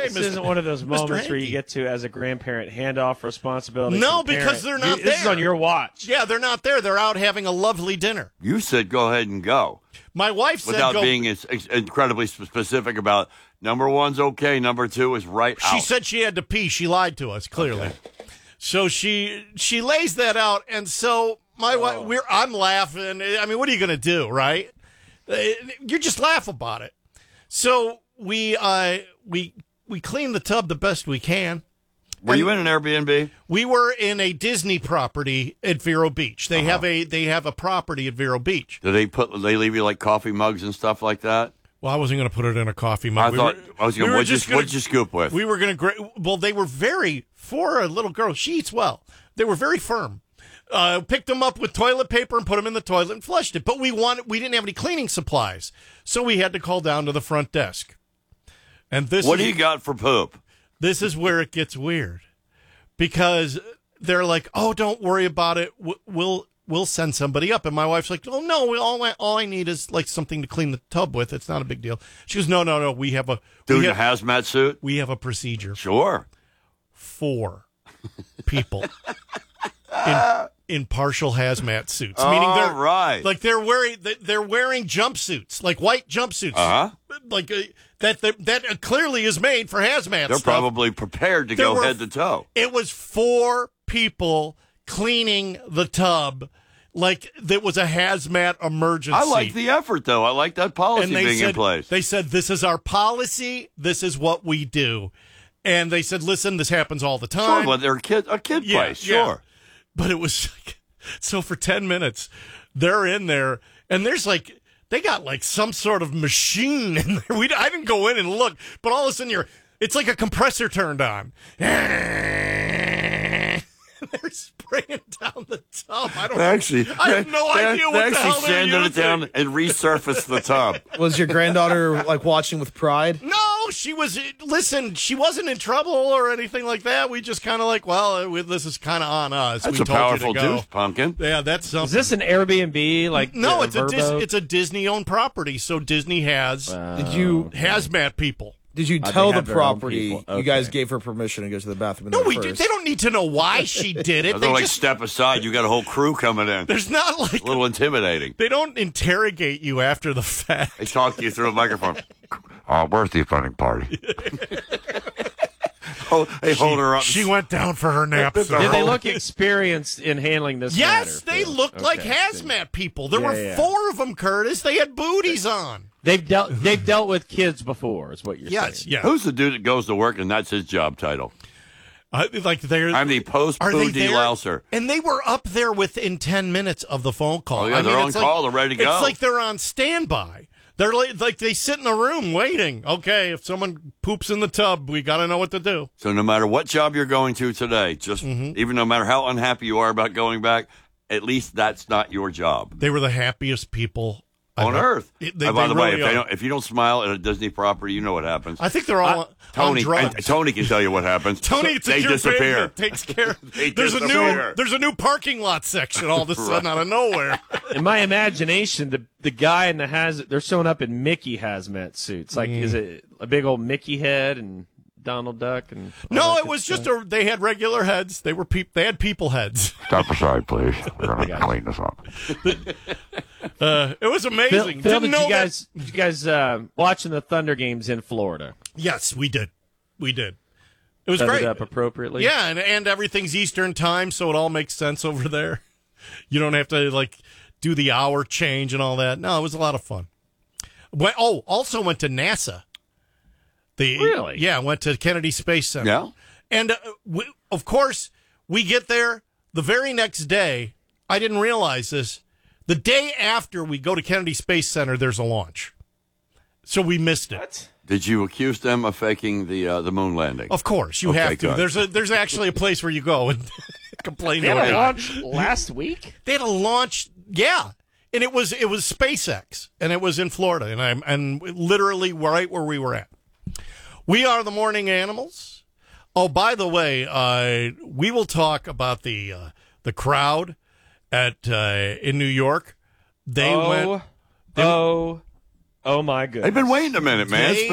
This isn't one of those moments where you get to, as a grandparent, hand off responsibility. No, because they're not there. This is on your watch. Yeah, they're not there. They're out having a lovely dinner. You said go ahead and go. My wife said without go. being incredibly specific about number one's okay, number two is right out. She said she had to pee. She lied to us, clearly. Okay. So she lays that out, and so my wife, I'm laughing. I mean, what are you going to do, right? You just laugh about it. So we clean the tub the best we can. Were you in an Airbnb? We were in a Disney property at Vero Beach. They have a property at Vero Beach. Do they leave you like coffee mugs and stuff like that? Well, I wasn't going to put it in a coffee mug. What'd you scoop with? We were going to. Well, they were for a little girl. She eats well. They were very firm. Picked them up with toilet paper and put them in the toilet and flushed it. But we didn't have any cleaning supplies, so we had to call down to the front desk. And what do you got for poop? This is where it gets weird, because they're like, "Oh, don't worry about it. We'll send somebody up." And my wife's like, "Oh no, all I need is like something to clean the tub with. It's not a big deal." She goes, "No. We have a dude in a hazmat suit. We have a procedure. Sure, 4 people in partial hazmat suits, meaning they're wearing jumpsuits, like white jumpsuits, like that clearly is made for hazmat. They're probably prepared to go head to toe. It was 4 people cleaning the tub like that was a hazmat emergency. I like the effort, though. I like that policy being in place. They said, "This is our policy. This is what we do." And they said, "Listen, this happens all the time." Sure, but they're a kid place, sure. Yeah. But it was so for 10 minutes, they're in there, and there's like, they got like some sort of machine in there. I didn't go in and look, but all of a sudden it's like a compressor turned on. They're spraying down the tub. I have no idea what the hell they're using. Sanded it down and resurfaced the tub. Was your granddaughter like watching with pride? No, she was. Listen, she wasn't in trouble or anything like that. We just kind of like, well, this is kind of on us. That's a powerful deuce, pumpkin. Yeah, that's something. Is this an Airbnb? Like no, it's a Disney-owned property. So Disney has hazmat people. Did you tell the property you guys gave her permission to go to the bathroom? No, we did. They don't need to know why she did it. They're like, step aside. You got a whole crew coming in. There's not like a little intimidating. They don't interrogate you after the fact. They talk to you through a microphone. Where's the offending party? They hold her up. She went down for her nap. Did they look experienced in handling this matter? Yes, they looked like hazmat people. There were 4 of them, Curtis. They had booties on. They've dealt with kids before, is what you're saying. Yeah. Who's the dude that goes to work and that's his job title? I'm the post-poo delouser. And they were up there within 10 minutes of the phone call. Oh, yeah, they're on call. They're ready to go. It's like they're on standby. They're like they sit in a room waiting. Okay, if someone poops in the tub, we got to know what to do. So no matter what job you're going to today, even no matter how unhappy you are about going back, at least that's not your job. They were the happiest people on earth. By the way, really if you don't smile at a Disney property, you know what happens. I think they're all on drugs. Tony can tell you what happens. Tony, they disappear. Takes care. There's a new parking lot section all of a sudden out of nowhere. In my imagination, the guy in they're showing up in Mickey hazmat suits. Like, is it a big old Mickey head and Donald Duck? And no, it was just they had regular heads. They had people heads. Step aside, please. We're going to clean this up. It was amazing. Phil, did you guys watching the Thunder games in Florida? Yes, we did. It was Set great. It up appropriately. Yeah, and everything's Eastern time, so it all makes sense over there. You don't have to do the hour change and all that. No, it was a lot of fun. Also went to NASA. Really? Yeah, went to Kennedy Space Center. Yeah. And, of course, we get there the very next day. I didn't realize this. The day after we go to Kennedy Space Center, there's a launch. So we missed it. What? Did you accuse them of faking the moon landing? Of course, you have to. Good. There's actually a place where you go and complain. They had a launch last week? They had a launch, yeah. And it was SpaceX, and it was in Florida, and literally right where we were at. We are the Morning Animals. Oh, by the way, we will talk about the crowd in New York. Oh my goodness! They've been waiting a minute, man.